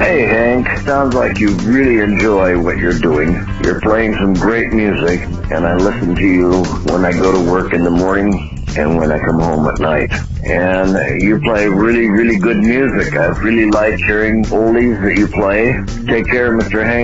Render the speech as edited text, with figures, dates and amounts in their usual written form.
Hey, Hank. Sounds like you really enjoy what you're doing. You're playing some great music, and I listen to you when I go to work in the morning and when I come home at night. And you play really, really good music. I really like hearing oldies that you play. Take care, Mr. Hank.